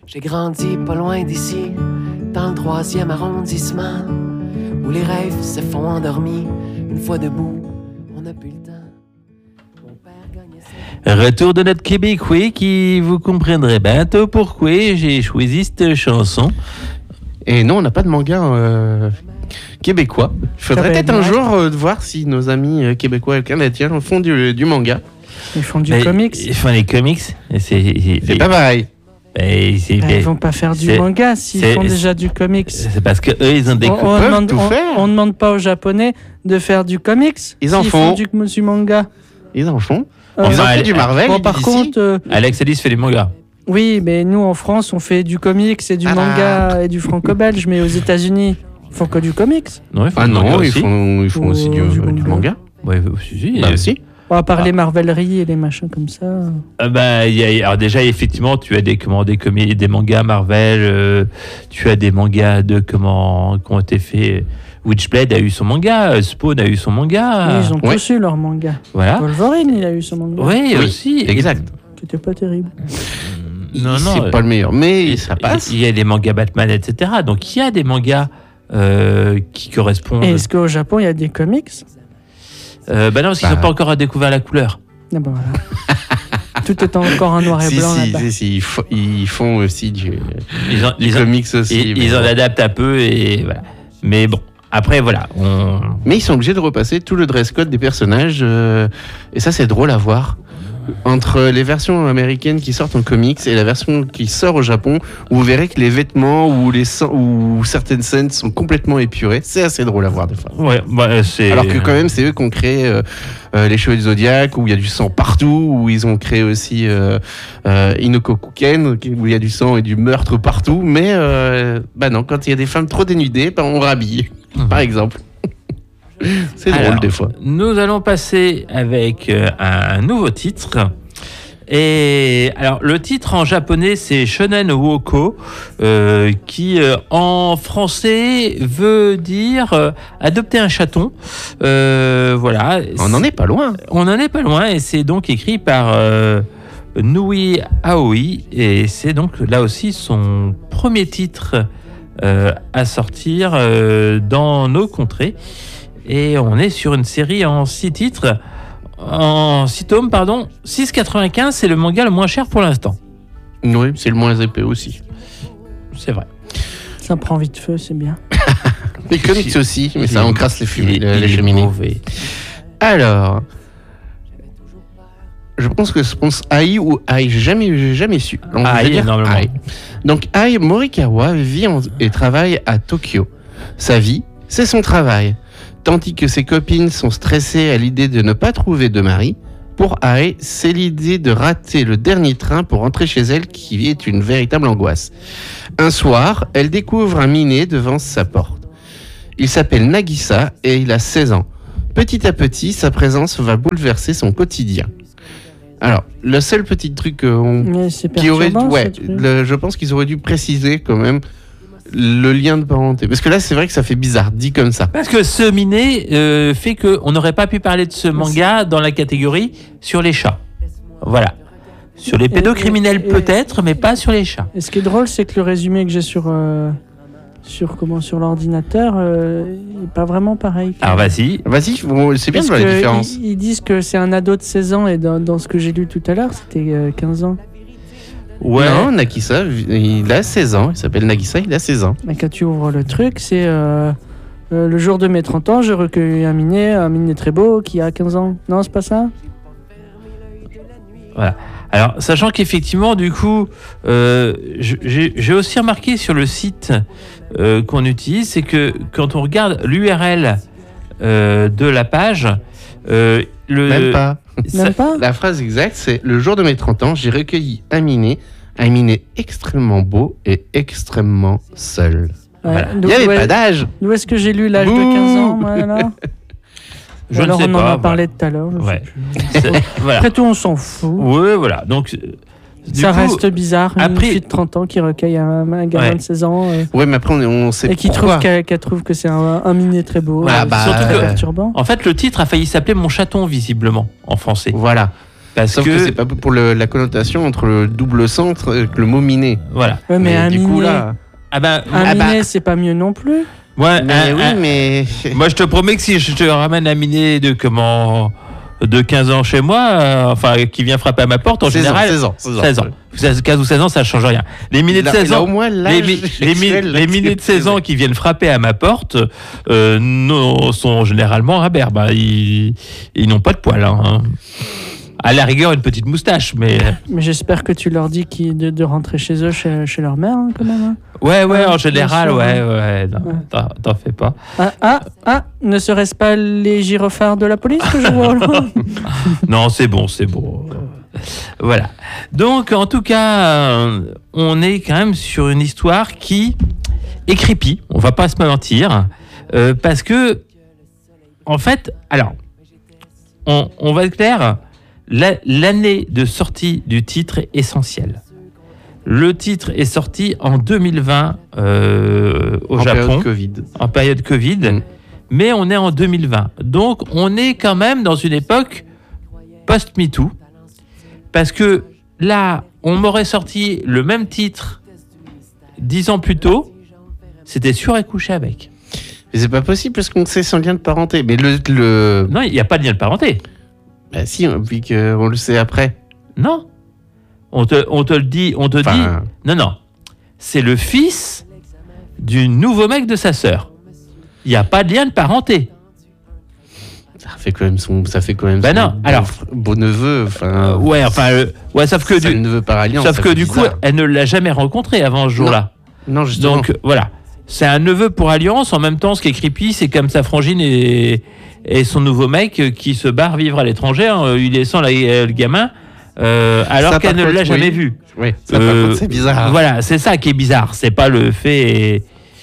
J'ai grandi pas loin d'ici, dans le 3e arrondissement, où les rêves se font endormis. Une fois debout, on n'a plus le temps. Mon père gagnait ses... Retour de notre Québécois qui vous comprendrez bientôt pourquoi j'ai choisi cette chanson. Et non, on n'a pas de manga québécois. Il faudrait peut-être un jour voir si nos amis québécois et canadiens font du manga. Ils font du comics. Ils font les comics. C'est pas pareil. Ils vont pas faire du manga s'ils font déjà du comics. C'est parce que eux, ils ont des on ne demande pas aux Japonais de faire du comics. Ils en font du manga. Ils en font. Ils ont fait du Marvel. Bon, par contre, Alex Alice fait des mangas. Oui, mais nous en France, on fait du comics et du manga et du franco-belge, mais aux États-Unis, ils font que du comics. Non, ils font aussi du manga. Ouais, si. On va parler Marvelerie et les machins comme ça. Alors déjà, effectivement, tu as des mangas Marvel, tu as des mangas qui ont été faits. Witchblade a eu son manga, Spawn a eu son manga. Oui, ils ont tous eu leur manga. Voilà. Wolverine, il a eu son manga. Oui, aussi. Exact. C'était pas terrible. Non, c'est pas le meilleur, mais ça passe. Il y a des mangas Batman, etc. Donc il y a des mangas qui correspondent. Et est-ce qu'au Japon, il y a des comics ? Non, parce qu'ils n'ont pas encore découvert la couleur. Ah bah voilà. Tout est encore en noir et blanc là-bas. Ils font aussi du comics aussi. Ils en adaptent un peu, et voilà. Mais bon, après, voilà. Mais ils sont obligés de repasser tout le dress code des personnages. Et ça, c'est drôle à voir. Entre les versions américaines qui sortent en comics et la version qui sort au Japon, où vous verrez que les vêtements ou certaines scènes sont complètement épurées. C'est assez drôle à voir des fois. Ouais, alors que quand même, c'est eux qui ont créé les Cheveux du Zodiac, où il y a du sang partout, où ils ont créé aussi Inokokuken, où il y a du sang et du meurtre partout. Mais non, quand il y a des femmes trop dénudées, on rhabille, par exemple. C'est drôle des fois. Nous allons passer avec un nouveau titre. Et alors le titre en japonais c'est Shonen Woko, qui en français veut dire adopter un chaton. Voilà. On n'en est pas loin. On n'en est pas loin, et c'est donc écrit par Nui Aoi, et c'est donc là aussi son premier titre à sortir dans nos contrées. Et on est sur une série en 6 titres, en 6 tomes, 6,95, c'est le manga le moins cher pour l'instant. Oui, c'est le moins épais aussi. C'est vrai. Ça prend vite feu, c'est bien. Les comics aussi, mais ça encrasse les cheminées. Alors, je pense que je pense Ai ou Ai, j'ai jamais su. Donc, Ai, normalement. Ai. Donc Ai Morikawa vit et travaille à Tokyo. Sa vie, c'est son travail. Tandis que ses copines sont stressées à l'idée de ne pas trouver de mari, pour Ai, c'est l'idée de rater le dernier train pour rentrer chez elle qui est une véritable angoisse. Un soir, elle découvre un minet devant sa porte. Il s'appelle Nagisa et il a 16 ans. Petit à petit, sa présence va bouleverser son quotidien. Alors, le seul petit truc je pense qu'ils auraient dû préciser quand même le lien de parenté. Parce que là, c'est vrai que ça fait bizarre, dit comme ça. Parce que ce minet fait qu'on n'aurait pas pu parler de ce manga dans la catégorie sur les chats. Voilà. Sur les pédocriminels peut-être, mais pas sur les chats. Et ce qui est drôle, c'est que le résumé que j'ai sur l'ordinateur n'est pas vraiment pareil. Alors vas-y, c'est bien de voir la différence. Ils disent que c'est un ado de 16 ans, et dans ce que j'ai lu tout à l'heure, c'était 15 ans. Ouais. Non, Nagisa, il a 16 ans. Il s'appelle Nagisa, il a 16 ans. Mais quand tu ouvres le truc, c'est le jour de mes 30 ans, j'ai recueilli un minet très beau qui a 15 ans. Non, c'est pas ça ? Voilà. Alors, sachant qu'effectivement, du coup, j'ai aussi remarqué sur le site qu'on utilise, c'est que quand on regarde l'URL de la page, Même pas. La phrase exacte, c'est « Le jour de mes 30 ans, j'ai recueilli un minet extrêmement beau et extrêmement seul. Ouais, voilà. Il n'y avait pas d'âge. D'où est-ce que j'ai lu l'âge de 15 ans, moi, alors Je ne sais on pas. en a parlé tout à l'heure. Ouais. Voilà. Après tout, on s'en fout. Oui, voilà. Donc, ça reste bizarre. Une fille de 30 ans qui recueille un gamin de 16 ans. Ouais, mais après, on sait et qui qu'elle trouve que c'est un minet très beau. Voilà, surtout perturbant. En fait, le titre a failli s'appeler Mon chaton, visiblement, en français. Voilà. Parce Sauf que c'est pas pour la connotation entre le double centre et le mot miné. Voilà. Ouais, mais un du coup miné, là. Ah ben, miné, c'est pas mieux non plus. ouais, Mais oui, mais. moi je te promets que si je te ramène un miné de 15 ans chez moi, qui vient frapper à ma porte, en 16 ans, général, 16 ans. 15 ou 16 ans, ça change rien. Les minés de 16 Là, ans, au moins, les minés de 16 ans qui viennent frapper à ma porte sont généralement imberbes. Ils n'ont pas de poils. Hein. À la rigueur, une petite moustache, mais... Mais j'espère que tu leur dis de rentrer chez eux, chez leur mère, hein, quand même. Hein. Ouais, Ouais, en général, bien sûr, ouais. Non, Ouais. t'en fais pas. Ne serait-ce pas les gyrophares de la police que je vois au loin? Non, c'est bon. Voilà. Donc, en tout cas, on est quand même sur une histoire qui est creepy, on va pas se mentir, parce que, en fait, alors, on va être clair, l'année de sortie du titre est essentielle. Le titre est sorti en 2020 au Japon, en période Covid, mais on est en 2020. Donc, on est quand même dans une époque post-MeToo, parce que là, on m'aurait sorti le même titre 10 ans plus tôt, c'était sûr et couché avec. Mais c'est pas possible parce qu'on sait sans lien de parenté. Mais Non, il n'y a pas de lien de parenté. Bah si, puis qu'on le sait après. Non. On te le dit, dit. Non. C'est le fils du nouveau mec de sa sœur. Il n'y a pas de lien de parenté. Ça fait quand même Bah non, alors beau neveu, sauf que ça ne veut pas alliance. Sauf que du coup, elle ne l'a jamais rencontré avant ce jour-là. Non, justement. Donc voilà, c'est un neveu pour alliance. En même temps, ce qui est creepy, c'est comme sa frangine et son nouveau mec qui se barre vivre à l'étranger, hein, lui laissant le gamin, alors Ça, qu'elle ne par l'a contre, jamais oui. vu. Oui, ça par contre, c'est bizarre. Voilà, c'est ça qui est bizarre. C'est pas le fait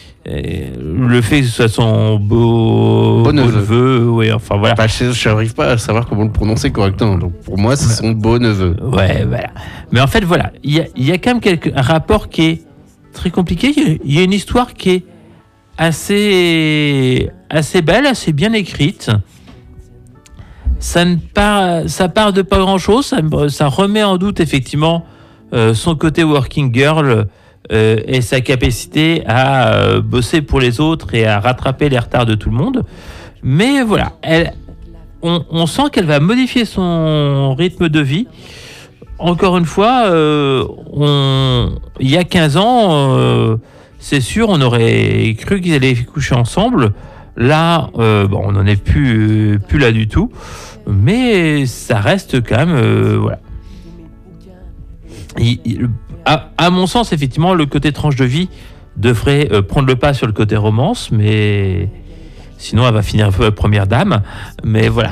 que ce soit son beau neveu. Oui, enfin voilà. Bah, je n'arrive pas à savoir comment le prononcer correctement. Donc pour moi, c'est son beau neveu. Ouais, voilà. Mais en fait, voilà, il y a quand même un rapport qui est très compliqué. Il y a une histoire qui est assez belle, assez bien écrite. Ça part de pas grand-chose. Ça remet en doute effectivement son côté working girl et sa capacité à bosser pour les autres et à rattraper les retards de tout le monde. Mais voilà, on sent qu'elle va modifier son rythme de vie. Encore une fois, il y a 15 ans, c'est sûr, on aurait cru qu'ils allaient coucher ensemble. Là, on n'en est plus là du tout. Mais ça reste quand même... voilà. À mon sens, effectivement, le côté tranche de vie devrait prendre le pas sur le côté romance, mais sinon, elle va finir un peu première dame. Mais voilà.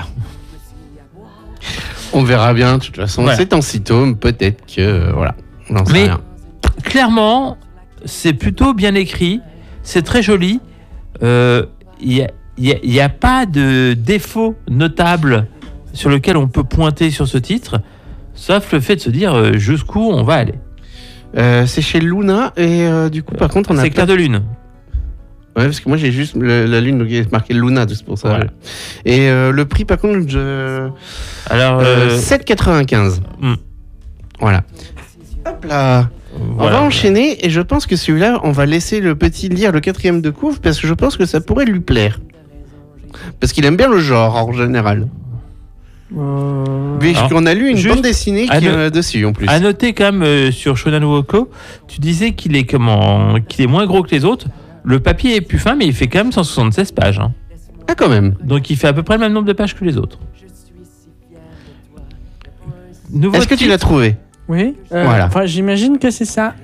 On verra bien, de toute façon. Voilà. C'est en symptôme, peut-être que... voilà. On n'en sait Mais rien. clairement, c'est plutôt bien écrit. C'est très joli. Il n'y a pas de défaut notable sur lequel on peut pointer sur ce titre, sauf le fait de se dire jusqu'où on va aller. C'est chez Luna et du coup, par contre, on a... C'est Clair de Lune. Ouais, parce que moi j'ai juste la lune, donc il est marqué Luna, c'est pour ça. Voilà. Et le prix, par contre, Alors, 7,95. Voilà. Hop là. On va enchaîner et je pense que celui-là, on va laisser le petit lire le 4e de couvre parce que je pense que ça pourrait lui plaire. Parce qu'il aime bien le genre en général. Puisqu'on a lu une bande dessinée qui est dessus en plus. À noter quand même sur Shonen Woko, tu disais qu'il est moins gros que les autres. Le papier est plus fin, mais il fait quand même 176 pages. Hein. Ah, quand même. Donc il fait à peu près le même nombre de pages que les autres. Est-ce que tu l'as trouvé? Oui. Voilà. Enfin, j'imagine que c'est ça.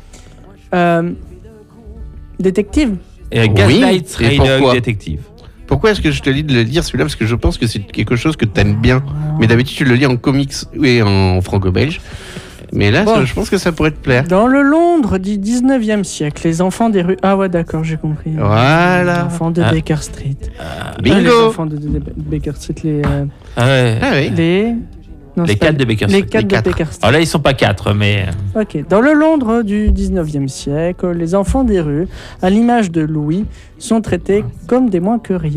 Détective. Et Gaslight et Rider pourquoi Détective. Pourquoi est-ce que je te dis de le lire celui-là? Parce que je pense que c'est quelque chose que t'aimes bien. Mais d'habitude, tu le lis en comics et en franco-belge. Mais là, Bon. je pense que ça pourrait te plaire. Dans le Londres du 19e siècle, les enfants des rues... Ah ouais, d'accord, j'ai compris. Voilà. Les enfants de Baker Street. Bingo. Les enfants de Baker Street, Ah ouais. Ah oui. Non, Les c'est pas 4 de Baker Street. Les 4 de quatre. Baker Street. Alors là, ils sont pas 4, mais... Ok. Dans le Londres du 19e siècle, les enfants des rues, à l'image de Louis, sont traités comme des moins que rien.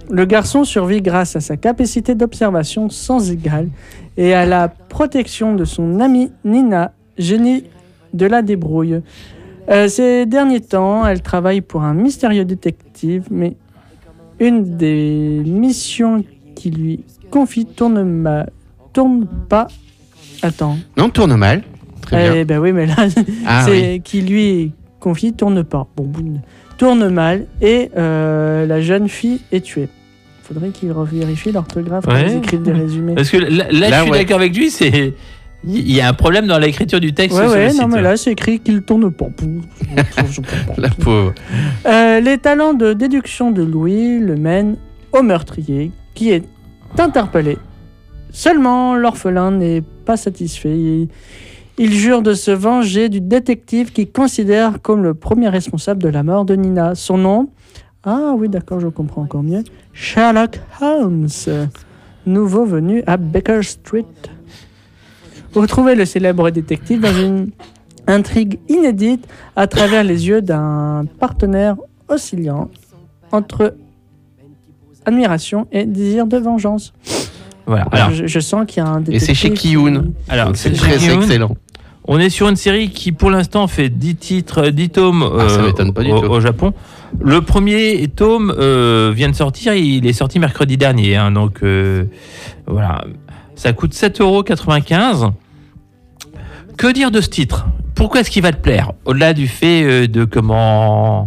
Le garçon survit grâce à sa capacité d'observation sans égale et à la protection de son amie Nina, génie de la débrouille. Ces derniers temps, elle travaille pour un mystérieux détective, mais une des missions qui lui confie tourne pas. Attends. Non, tourne mal. Très bien. Ben oui, mais là, Ah, c'est qui lui confie tourne pas. Bon, tourne mal et la jeune fille est tuée. Faudrait qu'il vérifie l'orthographe quand ils écrivent des résumés. Parce que là je suis d'accord avec lui, il y a un problème dans l'écriture du texte sur le site. Non, mais là, c'est écrit qu'il tourne pas. La pauvre. Les talents de déduction de Louis le mènent au meurtrier, qui est interpellé. Seulement, l'orphelin n'est pas satisfait. Il jure de se venger du détective qu'il considère comme le premier responsable de la mort de Nina. Son nom, ah oui, d'accord, je comprends encore mieux, Sherlock Holmes, nouveau venu à Baker Street. Retrouvez le célèbre détective dans une intrigue inédite à travers les yeux d'un partenaire oscillant entre admiration et désir de vengeance. Voilà. Alors, je sens qu'il y a un détective. Et c'est chez Ki-Hoon. Alors, c'est très excellent. On est sur une série qui, pour l'instant, fait 10 titres, 10 tomes ça m'étonne pas du tout. au Japon. Le premier tome vient de sortir, il est sorti mercredi dernier. Hein, donc, voilà. Ça coûte 7,95 €. Que dire de ce titre ? Pourquoi est-ce qu'il va te plaire ? Au-delà du fait de comment...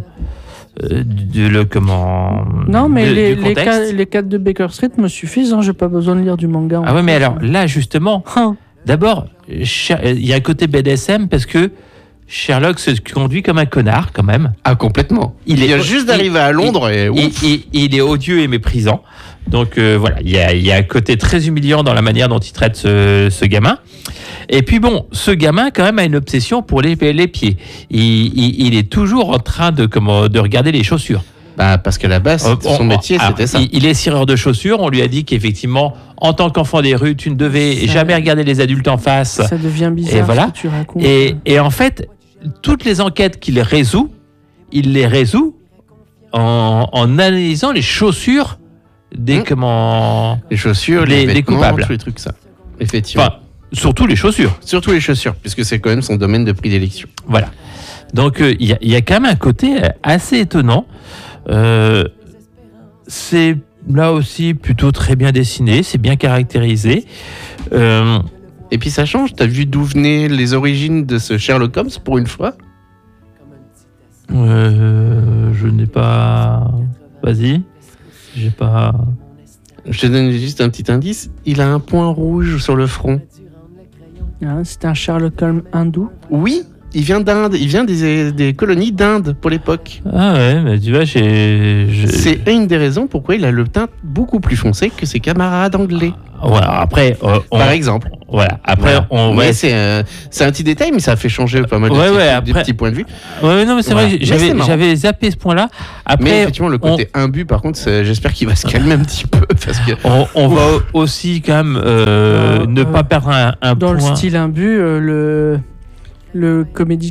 Non, mais du contexte. les 4 de Baker Street me suffisent, hein, j'ai pas besoin de lire du manga. Ah ouais, mais alors là, justement, d'abord, il y a un côté BDSM parce que Sherlock se conduit comme un connard, quand même. Ah, complètement. Il vient juste d'arriver à Londres et ouf. Il est odieux et méprisant. Donc voilà, il y a un côté très humiliant dans la manière dont il traite ce gamin. Et puis bon, ce gamin quand même a une obsession pour les pieds. Il est toujours en train de regarder les chaussures. Bah parce qu'à la base, son métier, c'était ça. Il est cireur de chaussures. On lui a dit qu'effectivement, en tant qu'enfant des rues, tu ne devais jamais regarder les adultes en face. Ça devient bizarre. Et voilà. Ce que tu racontes. Et en fait, toutes les enquêtes qu'il résout, il les résout en analysant les chaussures des les chaussures, les vêtements, coupables. tous les trucs ça. Effectivement. Enfin, surtout les chaussures. Surtout les chaussures, puisque c'est quand même son domaine de prédilection. Voilà. Donc il y a quand même un côté assez étonnant. C'est là aussi plutôt très bien dessiné, c'est bien caractérisé. Et puis ça change, t'as vu d'où venaient les origines de ce Sherlock Holmes pour une fois ? Je n'ai pas... Vas-y. J'ai pas... Je te donne juste un petit indice, il a un point rouge sur le front. Ah, c'est un Sherlock Holmes hindou. Oui, il vient d'Inde, il vient des colonies d'Inde pour l'époque. Ah ouais, mais tu vois, c'est une des raisons pourquoi il a le teint beaucoup plus foncé que ses camarades anglais. Voilà, après... Par exemple. Voilà, après... Mais c'est un petit détail, mais ça a fait changer pas mal de petits points de vue. Ouais, non, mais c'est vrai, j'avais zappé ce point-là. Après, mais effectivement, le côté imbu, par contre, j'espère qu'il va se calmer un petit peu. Parce que... on va aussi quand même ne pas perdre un dans point. Le style imbu, le comédie...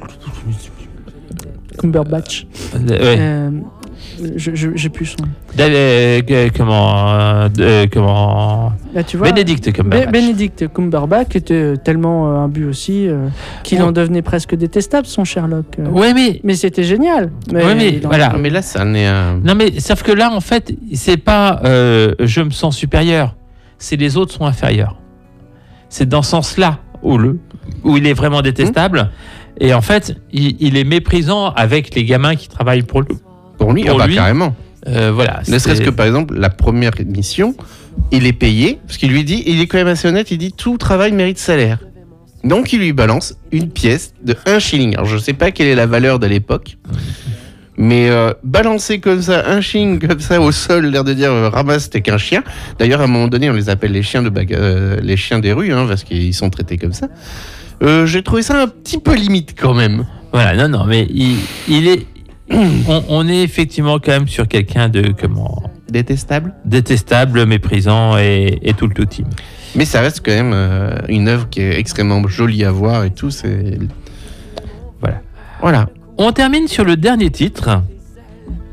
Cumberbatch. Ouais. J'ai plus son. Comment Là, tu vois, Benedict Cumberbatch. Benedict Cumberbatch était tellement imbu aussi qu'il en devenait presque détestable, son Sherlock. Ouais, mais c'était génial. Voilà. Mais là, ça en est un... Non, mais sauf que là, en fait, c'est pas je me sens supérieur, c'est les autres sont inférieurs. C'est dans ce sens-là où il est vraiment détestable. Et en fait, il est méprisant avec les gamins qui travaillent pour lui. Pour lui, carrément. Voilà. Ne serait-ce que par exemple, la première mission, il est payé, parce qu'il lui dit, il est quand même assez honnête, il dit tout travail mérite salaire. Donc il lui balance une pièce de 1 shilling. Alors je sais pas quelle est la valeur de l'époque, mais balancer comme ça, 1 shilling comme ça au sol, l'air de dire ramasse, t'es qu'un chien. D'ailleurs, à un moment donné, on les appelle les chiens les chiens des rues, hein, parce qu'ils sont traités comme ça. J'ai trouvé ça un petit peu limite quand même. Voilà, non, mais il est... on est effectivement quand même sur quelqu'un de détestable, méprisant et tout le tout team. Mais ça reste quand même une œuvre qui est extrêmement jolie à voir et tout. C'est voilà. On termine sur le dernier titre.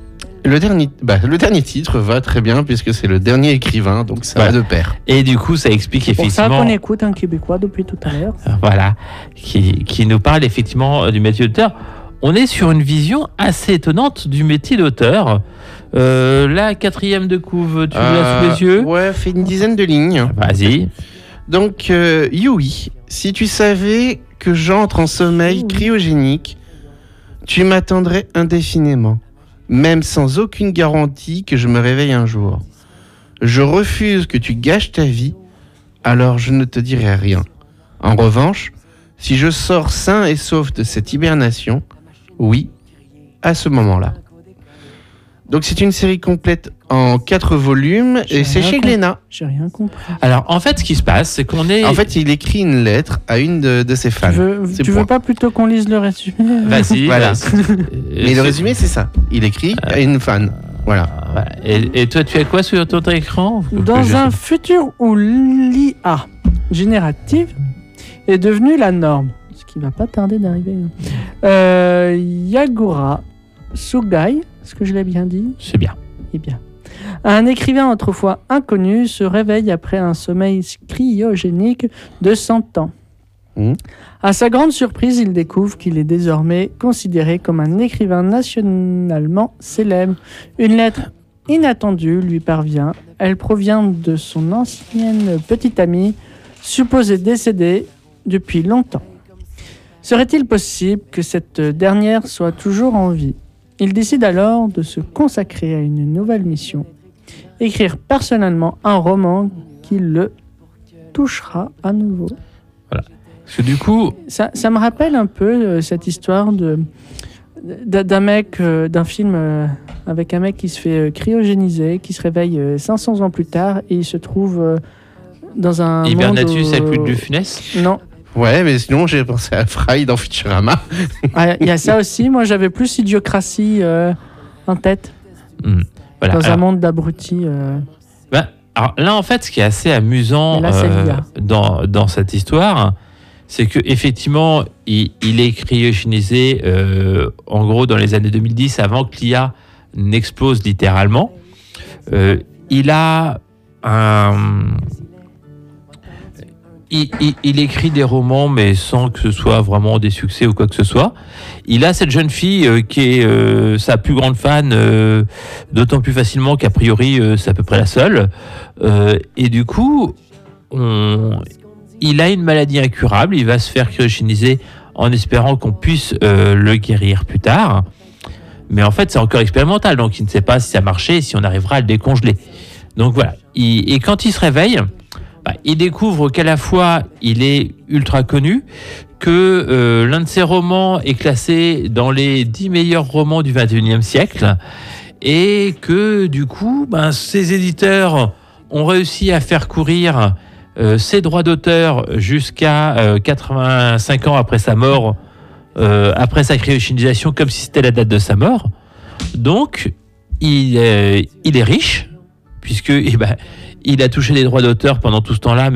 Le dernier titre va très bien puisque c'est le dernier écrivain, donc ça va de pair. Et du coup, ça explique Pour ça effectivement... qu'on écoute un Québécois depuis tout à l'heure. Voilà, qui nous parle effectivement du métier d'auteur. On est sur une vision assez étonnante du métier d'auteur. La 4e de couve, tu l'as sous les yeux? Ouais, fait une dizaine de lignes. Vas-y. Donc, Yui, si tu savais que j'entre en sommeil cryogénique, tu m'attendrais indéfiniment, même sans aucune garantie que je me réveille un jour. Je refuse que tu gâches ta vie, alors je ne te dirai rien. En revanche, si je sors sain et sauf de cette hibernation, oui, à ce moment-là. Donc c'est une série complète en 4 volumes et c'est chez Glénat. J'ai rien compris. Alors, en fait, ce qui se passe, c'est qu'on est... En fait, il écrit une lettre à une de ses fans. Tu veux pas plutôt qu'on lise le résumé? Vas-y, Voilà. vas-y. Mais le résumé, c'est ça. Il écrit à une fan. Voilà. Et toi, tu as quoi sur ton écran? Dans un futur où l'IA générative est devenue la norme, ce qui va pas tarder d'arriver, Yagura Sugai, est-ce que je l'ai bien dit? C'est bien. Eh bien. Un écrivain autrefois inconnu se réveille après un sommeil cryogénique de 100 ans. À sa grande surprise, il découvre qu'il est désormais considéré comme un écrivain nationalement célèbre. Une lettre inattendue lui parvient. Elle provient de son ancienne petite amie, supposée décédée depuis longtemps. Serait-il possible que cette dernière soit toujours en vie? Il décide alors de se consacrer à une nouvelle mission, écrire personnellement un roman qui le touchera à nouveau. Voilà. Parce que du coup... Ça me rappelle un peu cette histoire d'un mec, d'un film avec un mec qui se fait cryogéniser, qui se réveille 500 ans plus tard et il se trouve dans un Hibernatus monde... avec plus de Funès? Non. Ouais, mais sinon, j'ai pensé à Fry dans Futurama. Il y a ça aussi. Moi, j'avais plus Idiocratie en tête. Voilà. Dans un monde d'abrutis. Alors là, en fait, ce qui est assez amusant là, dans cette histoire, c'est que effectivement, il est cryogénisé en gros dans les années 2010, avant que l'IA n'explose littéralement. Il a il écrit des romans, mais sans que ce soit vraiment des succès ou quoi que ce soit. Il a cette jeune fille qui est sa plus grande fan, d'autant plus facilement qu'a priori, c'est à peu près la seule. Et du coup, il a une maladie incurable. Il va se faire cryogéniser en espérant qu'on puisse le guérir plus tard. Mais en fait, c'est encore expérimental, donc il ne sait pas si ça marchait et si on arrivera à le décongeler. Donc voilà. Et quand il se réveille... il découvre qu'à la fois il est ultra connu, que l'un de ses romans est classé dans les 10 meilleurs romans du 21e siècle et que du coup ses éditeurs ont réussi à faire courir ses droits d'auteur jusqu'à 85 ans après sa mort, après sa cryogénisation, comme si c'était la date de sa mort. Donc il est riche puisque il a touché des droits d'auteur pendant tout ce temps-là,